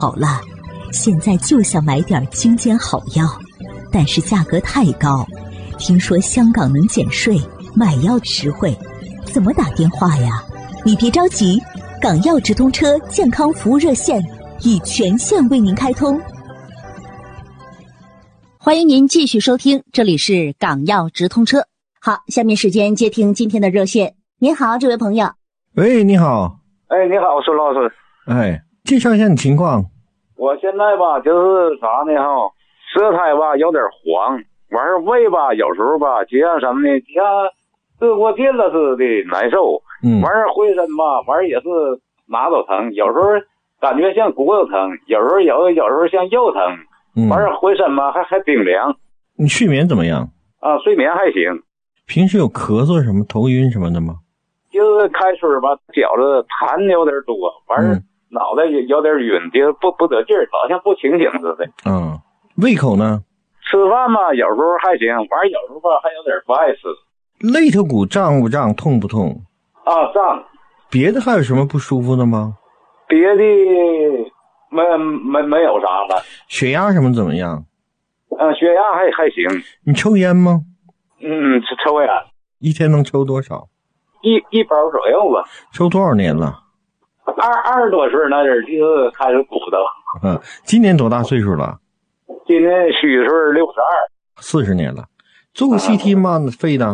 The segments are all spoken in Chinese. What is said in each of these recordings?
好了，现在就想买点精尖好药，但是价格太高。听说香港能减税，买药实惠，怎么打电话呀？你别着急，港药直通车健康服务热线已全线为您开通。 欢迎您继续收听，这里是港药直通车。好，下面时间接听今天的热线。您好，这位朋友。 喂，你好。 哎，你好，孙老师。 哎，介绍一下你情况。 我现在吧，就是啥呢舌苔吧有点黄，完事胃吧有时候吧就像什么呢，就像吃过劲了似的难受。完事浑身吧，完事也是哪都疼，有时候感觉像骨头疼，有时候像肉疼。完事浑身吧还冰凉。 你睡眠怎么样？ 啊，睡眠还行。 平时有咳嗽什么头晕什么的吗？ 就是开春吧，觉着痰有点多，完事脑袋也有点晕，就不得劲儿，好像不清醒似的。 胃口呢？ 吃饭嘛，有时候还行，完有时候吧还有点不爱吃。 肋头骨胀不胀，痛不痛？ 啊，胀。 别的还有什么不舒服的吗？ 别的没有啥了。 血压什么怎么样？ 血压还行。 你抽烟吗？ 抽烟。 一天能抽多少？ 一包左右吧。 抽多少年了 ？20多岁那阵就开始鼓捣。 今年多大岁数了？ 今年虚岁62。 40年了。做过 CT 吗？肺的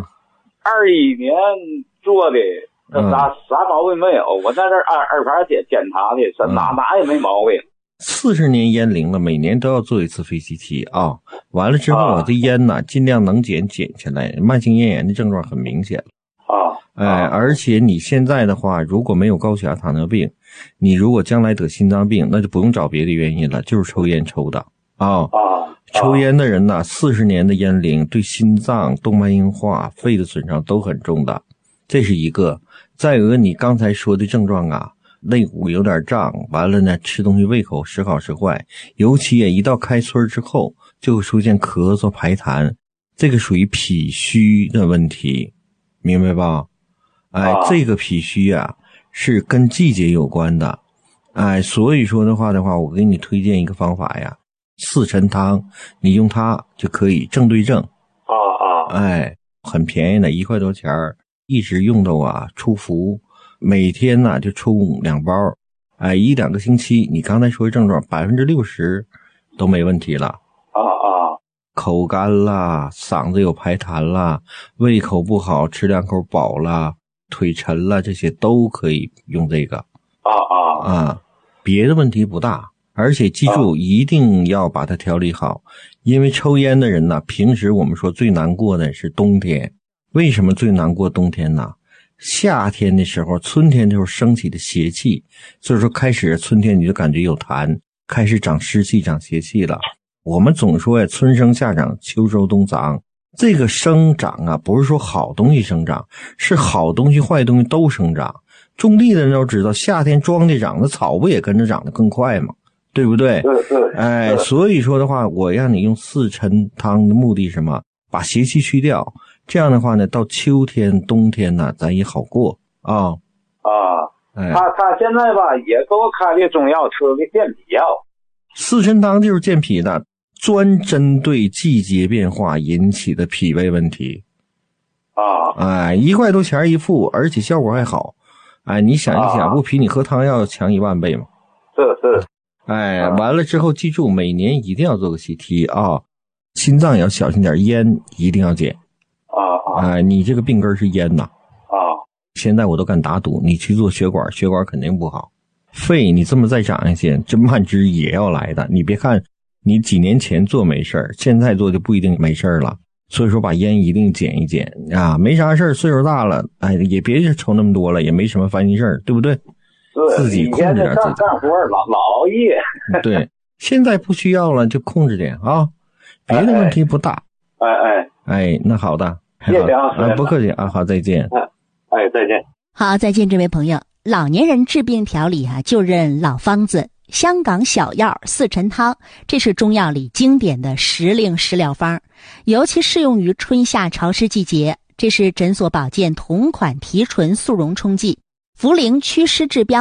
？21年做的，啥毛病没有。我在这耳盘检查的，哪也没毛病。 40年烟龄了，每年都要做一次肺 CT 啊。完了之后，我的烟呢，尽量能减下来。慢性咽炎的症状很明显了。而且你现在的话，如果没有高血压、糖尿病，你如果将来得心脏病，那就不用找别的原因了，就是抽烟抽的抽烟的人呢，40年的烟龄对心脏、动脉硬化、肺的损伤都很重的，这是一个。再有你刚才说的症状啊，肋骨有点胀，完了呢，吃东西胃口时好时坏，尤其一到开春之后，就会出现咳嗽、排痰，这个属于脾虚的问题，明白吧？这个脾虚啊是跟季节有关的。所以说的话，我给你推荐一个方法呀，四陈汤，你用它就可以正对症。很便宜的，1块多钱儿，一直用到出服，每天呢就抽2包。1-2个星期，你刚才说的症状60%都没问题了。口干啦，嗓子有排痰啦，胃口不好，吃2口饱啦，腿沉了，这些都可以用这个。别的问题不大，而且记住一定要把它调理好。因为抽烟的人呢，平时我们说最难过的是冬天。为什么最难过冬天呢？夏天的时候，春天的时候升起的邪气，所以说开始春天你就感觉有痰，开始长湿气、长邪气了。我们总说春生夏长，秋收冬藏。这个生长不是说好东西生长，是好东西坏东西都生长。种地的人都知道，夏天庄稼长，那草不也跟着长得更快吗？对不对？所以说的话，我让你用四陈汤的目的是什么？把邪气去掉。这样的话呢，到秋天、冬天呢，咱也好过他现在吧也给我开的中药，吃的健脾药。四陈汤就是健脾的，专针对季节变化引起的脾胃问题。1块多钱一副，而且效果还好。你想一想，不比你喝汤药强10000倍吗？ 是。 完了之后记住，每年一定要做个 CT 心脏也要小心点，烟一定要减。你这个病根是烟呐。现在我都敢打赌，你去做血管肯定不好。肺你这么再长一些，这慢支也要来的。你别看你几年前做没事儿，现在做就不一定没事儿了。所以说把烟一定减一减没啥事儿，岁数大了也别抽那么多了，也没什么烦心事儿，对不对？自己控制点自己。 干活老熬夜。 对，现在不需要了，就控制点别的问题不大。那好的， 谢谢不客气好，再见。 再见。 好，再见，这位朋友。老年人治病调理就认老方子，香港小药四陈汤，这是中药里经典的时令食疗方，尤其适用于春夏潮湿季节。这是诊所保健同款提纯速溶冲剂，茯苓祛湿治标，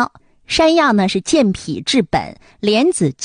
山药呢是健脾治本，莲子